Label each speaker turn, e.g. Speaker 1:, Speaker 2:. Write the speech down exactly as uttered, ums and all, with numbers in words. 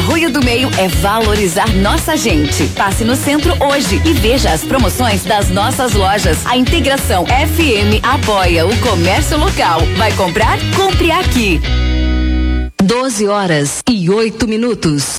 Speaker 1: Arroio do Meio é valorizar nossa gente. Passe no centro hoje e veja as promoções das nossas lojas. A Integração F M apoia o comércio local. Vai comprar? Compre aqui.
Speaker 2: doze horas e oito minutos.